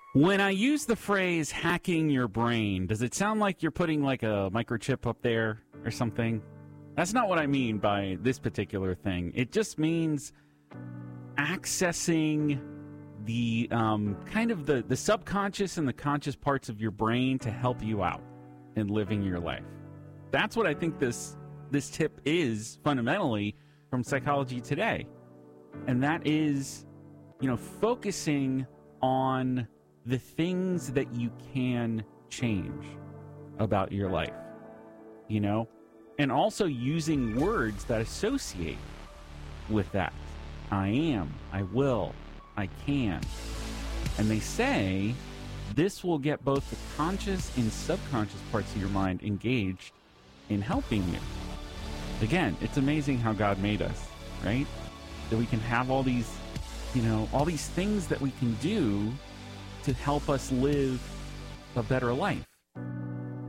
When I use the phrase hacking your brain, does it sound like you're putting like a microchip up there or something? That's not what I mean by this particular thing. It just means accessing the kind of the subconscious and the conscious parts of your brain to help you out in living your life. That's what I think this tip is fundamentally from Psychology Today. And that is, focusing on the things that you can change about your life, and also using words that associate with that. I am, I will, I can. And they say this will get both the conscious and subconscious parts of your mind engaged in helping you. Again, it's amazing how God made us, right? That we can have all these, all these things that we can do to help us live a better life.